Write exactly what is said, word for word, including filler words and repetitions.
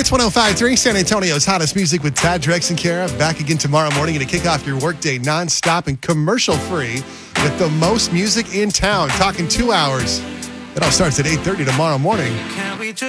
Hits one oh five point three, San Antonio's hottest music with Tad, Drex, and Kara. Back again tomorrow morning to kick off your workday non-stop and commercial-free with the most music in town. Talking two hours. It all starts at eight thirty tomorrow morning.